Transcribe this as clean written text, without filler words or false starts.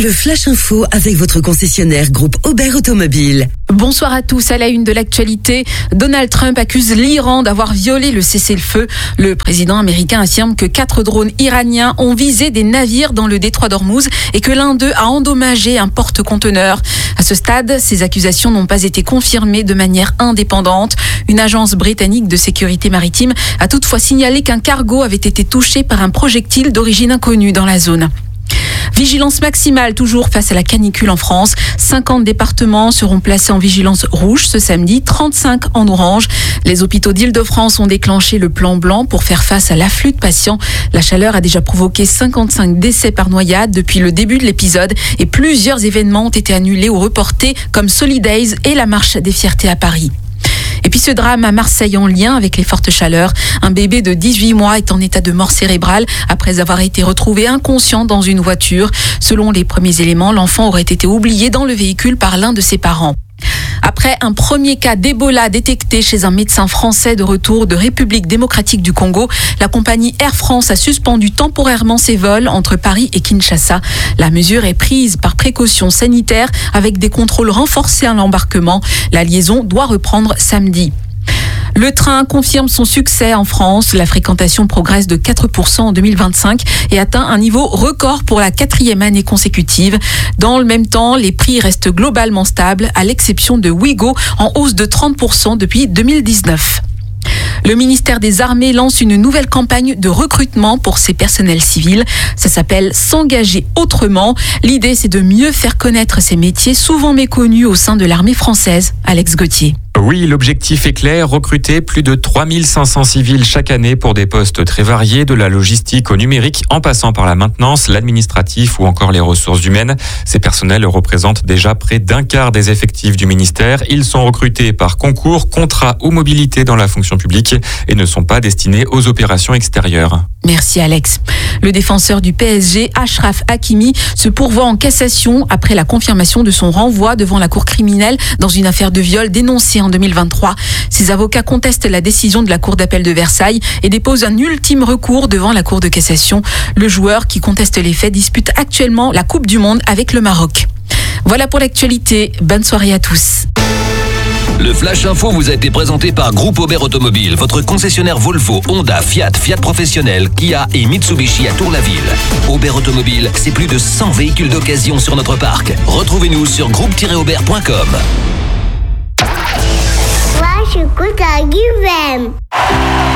Le Flash Info avec votre concessionnaire groupe Aubert Automobile. Bonsoir à tous. À la une de l'actualité, Donald Trump accuse l'Iran d'avoir violé le cessez-le-feu. Le président américain affirme que 4 drones iraniens ont visé des navires dans le détroit d'Ormuz et que l'un d'eux a endommagé un porte-conteneurs. À ce stade, ces accusations n'ont pas été confirmées de manière indépendante. Une agence britannique de sécurité maritime a toutefois signalé qu'un cargo avait été touché par un projectile d'origine inconnue dans la zone. Vigilance maximale toujours face à la canicule en France. 50 départements seront placés en vigilance rouge ce samedi, 35 en orange. Les hôpitaux d'Île-de-France ont déclenché le plan blanc pour faire face à l'afflux de patients. La chaleur a déjà provoqué 55 décès par noyade depuis le début de l'épisode et plusieurs événements ont été annulés ou reportés comme Solidays et la marche des fiertés à Paris. Et puis ce drame à Marseille en lien avec les fortes chaleurs. Un bébé de 18 mois est en état de mort cérébrale après avoir été retrouvé inconscient dans une voiture. Selon les premiers éléments, l'enfant aurait été oublié dans le véhicule par l'un de ses parents. Après un premier cas d'Ebola détecté chez un médecin français de retour de République démocratique du Congo, la compagnie Air France a suspendu temporairement ses vols entre Paris et Kinshasa. La mesure est prise par précaution sanitaire avec des contrôles renforcés à l'embarquement. La liaison doit reprendre samedi. Le train confirme son succès en France. La fréquentation progresse de 4% en 2025 et atteint un niveau record pour la 4e année consécutive. Dans le même temps, les prix restent globalement stables, à l'exception de Ouigo, en hausse de 30% depuis 2019. Le ministère des Armées lance une nouvelle campagne de recrutement pour ses personnels civils. Ça s'appelle « S'engager autrement ». L'idée, c'est de mieux faire connaître ces métiers souvent méconnus au sein de l'armée française. Alex Gauthier. Oui, l'objectif est clair, recruter plus de 3500 civils chaque année pour des postes très variés, de la logistique au numérique, en passant par la maintenance, l'administratif ou encore les ressources humaines. Ces personnels représentent déjà près d'un quart des effectifs du ministère. Ils sont recrutés par concours, contrat ou mobilité dans la fonction publique et ne sont pas destinés aux opérations extérieures. Merci Alex. Le défenseur du PSG, Achraf Hakimi, se pourvoit en cassation après la confirmation de son renvoi devant la cour criminelle dans une affaire de viol dénoncée en 2023. Ses avocats contestent la décision de la cour d'appel de Versailles et déposent un ultime recours devant la cour de cassation. Le joueur qui conteste les faits dispute actuellement la Coupe du Monde avec le Maroc. Voilà pour l'actualité. Bonne soirée à tous. Le Flash Info vous a été présenté par Groupe Aubert Automobile, votre concessionnaire Volvo, Honda, Fiat, Fiat Professionnel, Kia et Mitsubishi à Tour-la-Ville. Aubert Automobile, c'est plus de 100 véhicules d'occasion sur notre parc. Retrouvez-nous sur groupe-aubert.com. Moi, j'écoute à Guilhem.